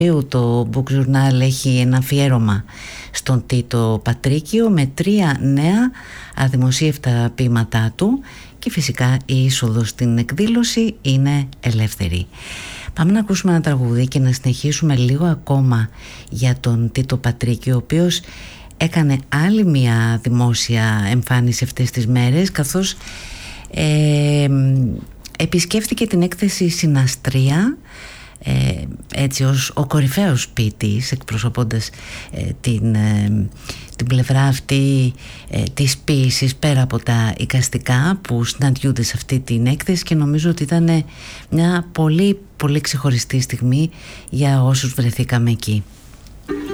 Το Book Journal έχει ένα αφιέρωμα στον Τίτο Πατρίκιο με 3 νέα αδημοσίευτα ποίηματά του και φυσικά η είσοδος στην εκδήλωση είναι ελεύθερη. Πάμε να ακούσουμε ένα τραγούδι και να συνεχίσουμε λίγο ακόμα για τον Τίτο Πατρίκιο, ο οποίος έκανε άλλη μια δημόσια εμφάνιση αυτές τις μέρες, καθώς επισκέφθηκε την έκθεση Συναστρία, έτσι ως ο κορυφαίος ποιητής, εκπροσωπώντας την πλευρά αυτή της ποίησης πέρα από τα εικαστικά που συναντιούνται σε αυτή την έκθεση, και νομίζω ότι ήταν μια πολύ πολύ ξεχωριστή στιγμή για όσους βρεθήκαμε εκεί.